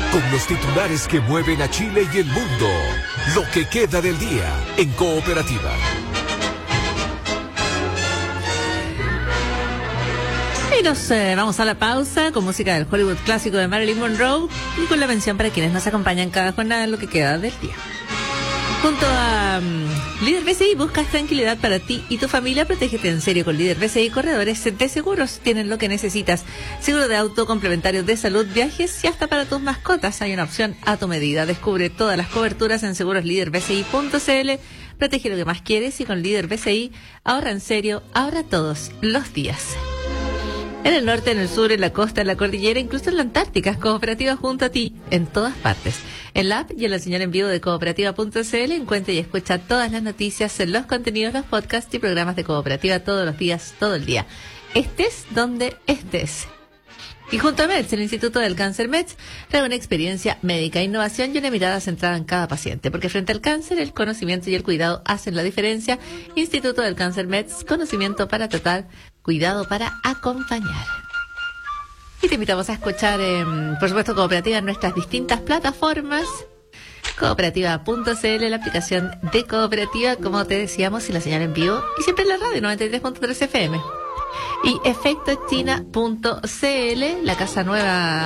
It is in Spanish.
Con los titulares que mueven a Chile y el mundo. Lo que queda del día en Cooperativa. Y nos vamos a la pausa con música del Hollywood clásico de Marilyn Monroe y con la mención para quienes nos acompañan cada jornada en lo que queda del día. Junto a Líder BCI buscas tranquilidad para ti y tu familia. Protégete en serio con Líder BCI. Corredores de seguros tienen lo que necesitas. Seguro de auto, complementario de salud, viajes y hasta para tus mascotas. Hay una opción a tu medida. Descubre todas las coberturas en segurosliderbci.cl. Protege lo que más quieres y con Líder BCI ahorra en serio, ahorra todos los días. En el norte, en el sur, en la costa, en la cordillera, incluso en la Antártica, Cooperativa junto a ti, en todas partes. En la app y en la señal en vivo de cooperativa.cl encuentra y escucha todas las noticias, los contenidos, los podcasts y programas de Cooperativa todos los días, todo el día. Estés donde estés. Y junto a MEDS, el Instituto del Cáncer MEDS, trae una experiencia médica, innovación y una mirada centrada en cada paciente. Porque frente al cáncer, el conocimiento y el cuidado hacen la diferencia. Instituto del Cáncer MEDS, conocimiento para tratar, cuidado para acompañar. Y te invitamos a escuchar, por supuesto, Cooperativa en nuestras distintas plataformas. Cooperativa.cl, la aplicación de Cooperativa, como te decíamos, y la señal en vivo. Y siempre en la radio 93.3 FM. Y efectochina.cl, la casa nueva